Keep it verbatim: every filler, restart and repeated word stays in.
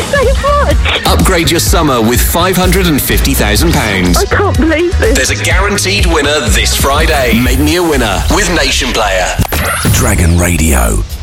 so much. Upgrade your summer with five hundred fifty thousand pounds. I can't believe this. There's a guaranteed winner this Friday. Make me a winner with Nation Player. Dragon Radio.